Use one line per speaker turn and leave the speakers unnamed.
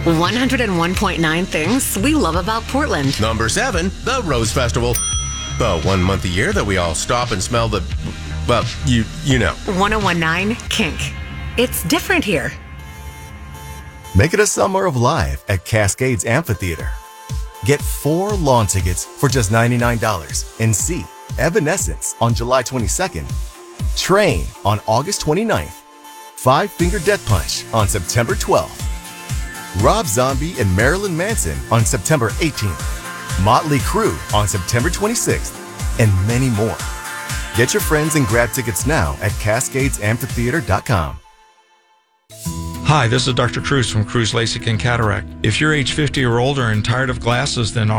101.9 things we love about Portland.
Number 7, the Rose Festival. The 1 month a year that we all stop and smell the, well, you know.
101.9 Kink. It's different here.
Make it a summer of live at Cascades Amphitheater. Get 4 lawn tickets for just $99 and see Evanescence on July 22nd, Train on August 29th, Five Finger Death Punch on September 12th, Rob Zombie and Marilyn Manson on September 18th, Motley Crue on September 26th, and many more. Get your friends and grab tickets now at CascadesAmphitheater.com.
Hi, this is Dr. Cruz from Cruz LASIK and Cataract. If you're age 50 or older and tired of glasses, then